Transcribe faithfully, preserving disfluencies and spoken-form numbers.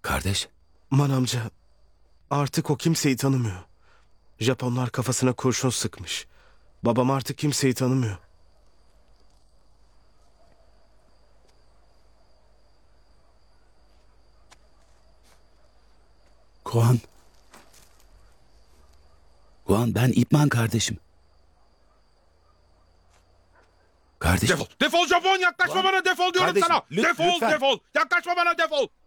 Kardeş, Man amca, artık o kimseyi tanımıyor. Japonlar kafasına kurşun sıkmış. Babam artık kimseyi tanımıyor. Kuan. Kuan, ben İpman kardeşim. Kardeşim. Defol. Defol Japon, yaklaşma Ulan, bana, defol diyorum kardeşim, sana. lüt- defol lütfen. defol. Yaklaşma bana, defol.